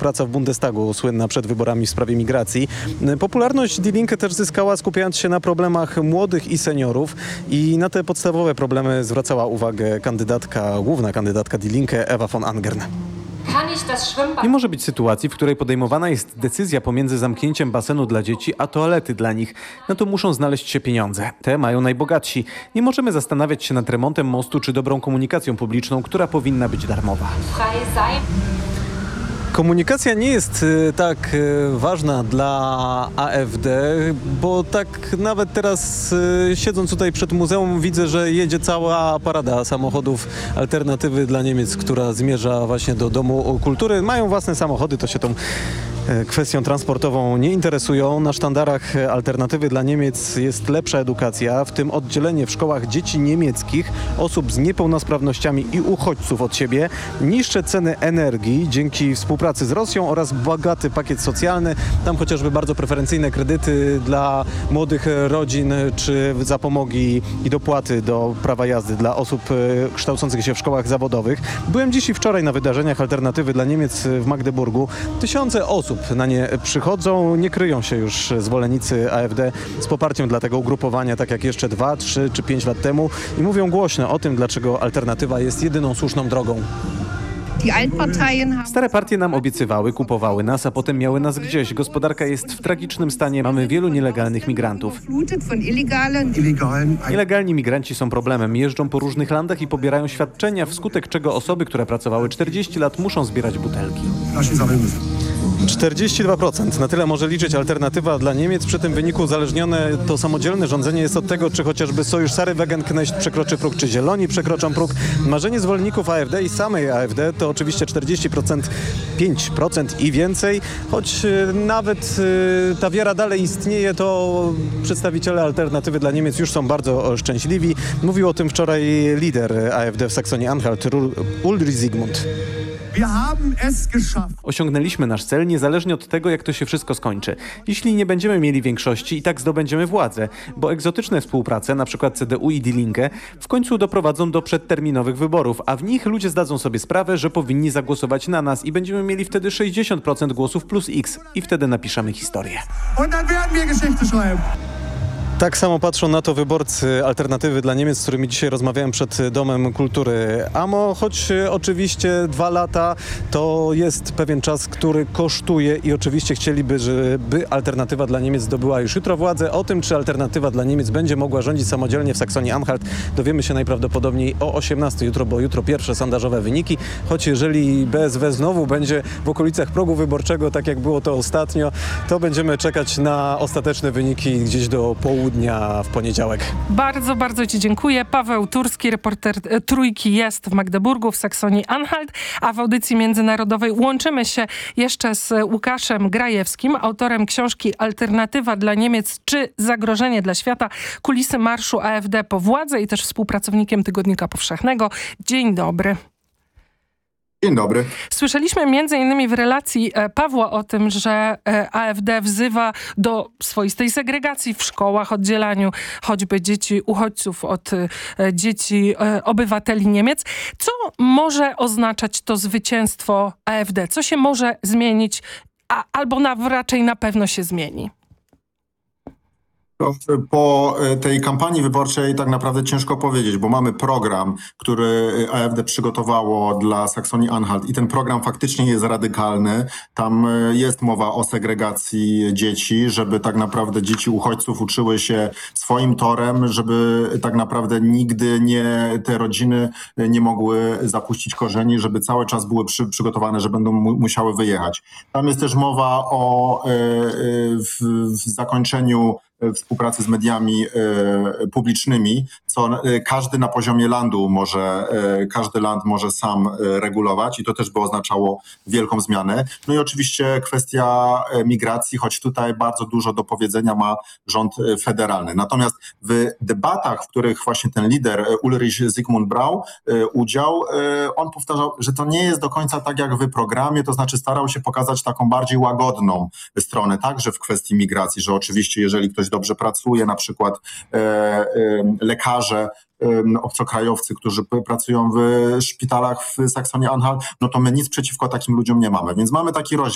współpraca w Bundestagu, słynna przed wyborami w sprawie migracji. Popularność Die Linke też zyskała, skupiając się na problemach młodych i seniorów, i na te podstawowe problemy zwracała uwagę główna kandydatka Die Linke, Eva von Angern. Nie może być sytuacji, w której podejmowana jest decyzja pomiędzy zamknięciem basenu dla dzieci, a toalety dla nich. Na to muszą znaleźć się pieniądze. Te mają najbogatsi. Nie możemy zastanawiać się nad remontem mostu czy dobrą komunikacją publiczną, która powinna być darmowa. Komunikacja nie jest tak ważna dla AfD, bo tak nawet teraz siedząc tutaj przed muzeum widzę, że jedzie cała parada samochodów Alternatywy dla Niemiec, która zmierza właśnie do Domu Kultury. Mają własne samochody, to się tą kwestią transportową nie interesują. Na sztandarach Alternatywy dla Niemiec jest lepsza edukacja, w tym oddzielenie w szkołach dzieci niemieckich, osób z niepełnosprawnościami i uchodźców od siebie, niższe ceny energii dzięki współpracy z Rosją oraz bogaty pakiet socjalny. Tam chociażby bardzo preferencyjne kredyty dla młodych rodzin czy zapomogi i dopłaty do prawa jazdy dla osób kształcących się w szkołach zawodowych. Byłem dziś i wczoraj na wydarzeniach Alternatywy dla Niemiec w Magdeburgu. Tysiące osób na nie przychodzą. Nie kryją się już zwolennicy AfD z poparciem dla tego ugrupowania, tak jak jeszcze 2, 3 czy 5 lat temu, i mówią głośno o tym, dlaczego Alternatywa jest jedyną słuszną drogą. Stare partie nam obiecywały, kupowały nas, a potem miały nas gdzieś. Gospodarka jest w tragicznym stanie, mamy wielu nielegalnych migrantów. Nielegalni migranci są problemem. Jeżdżą po różnych landach i pobierają świadczenia, wskutek czego osoby, które pracowały 40 lat, muszą zbierać butelki. 42%. Na tyle może liczyć Alternatywa dla Niemiec. Przy tym wyniku uzależnione to samodzielne rządzenie jest od tego, czy chociażby sojusz Sary Wegenknecht przekroczy próg, czy Zieloni przekroczą próg. Marzenie zwolenników AfD i samej AfD to oczywiście 40%, 5% i więcej. Choć nawet ta wiara dalej istnieje, to przedstawiciele Alternatywy dla Niemiec już są bardzo szczęśliwi. Mówił o tym wczoraj lider AfD w Saksonii-Anhalt, Ulrich Zygmunt. Osiągnęliśmy nasz cel, niezależnie od tego, jak to się wszystko skończy. Jeśli nie będziemy mieli większości, i tak zdobędziemy władzę, bo egzotyczne współprace, np. CDU i Die Linke, w końcu doprowadzą do przedterminowych wyborów, a w nich ludzie zdadzą sobie sprawę, że powinni zagłosować na nas i będziemy mieli wtedy 60% głosów plus X i wtedy napiszemy historię. Tak samo patrzą na to wyborcy Alternatywy dla Niemiec, z którymi dzisiaj rozmawiałem przed Domem Kultury AMO, choć oczywiście 2 lata to jest pewien czas, który kosztuje i oczywiście chcieliby, żeby Alternatywa dla Niemiec zdobyła już jutro władzę. O tym, czy Alternatywa dla Niemiec będzie mogła rządzić samodzielnie w Saksonii-Anhalt, dowiemy się najprawdopodobniej o 18 jutro, bo jutro pierwsze sondażowe wyniki, choć jeżeli BSW znowu będzie w okolicach progu wyborczego, tak jak było to ostatnio, to będziemy czekać na ostateczne wyniki gdzieś do południa w poniedziałek. Bardzo, bardzo Ci dziękuję. Paweł Turski, reporter Trójki, jest w Magdeburgu, w Saksonii-Anhalt, a w audycji międzynarodowej łączymy się jeszcze z Łukaszem Grajewskim, autorem książki Alternatywa dla Niemiec czy zagrożenie dla świata? Kulisy marszu AfD po władzę i też współpracownikiem Tygodnika Powszechnego. Dzień dobry. Dzień dobry. Słyszeliśmy między innymi w relacji Pawła o tym, że AfD wzywa do swoistej segregacji w szkołach, oddzielaniu choćby dzieci uchodźców od dzieci obywateli Niemiec. Co może oznaczać to zwycięstwo AfD? Co się może zmienić, albo raczej na pewno się zmieni? Po tej kampanii wyborczej tak naprawdę ciężko powiedzieć, bo mamy program, który AfD przygotowało dla Saksonii-Anhalt i ten program faktycznie jest radykalny. Tam jest mowa o segregacji dzieci, żeby tak naprawdę dzieci uchodźców uczyły się swoim torem, żeby tak naprawdę nigdy te rodziny nie mogły zapuścić korzeni, żeby cały czas były przygotowane, że będą musiały wyjechać. Tam jest też mowa o w zakończeniu współpracy z mediami publicznymi, co każdy na poziomie landu każdy land może sam regulować i to też by oznaczało wielką zmianę. No i oczywiście kwestia migracji, choć tutaj bardzo dużo do powiedzenia ma rząd federalny. Natomiast w debatach, w których właśnie ten lider Ulrich Zygmunt brał udział, on powtarzał, że to nie jest do końca tak jak w programie, to znaczy starał się pokazać taką bardziej łagodną stronę, także w kwestii migracji, że oczywiście jeżeli ktoś dobrze pracuje, na przykład lekarze, obcokrajowcy, którzy pracują w szpitalach w Saksonii-Anhalt, no to my nic przeciwko takim ludziom nie mamy. Więc mamy taki rozdział.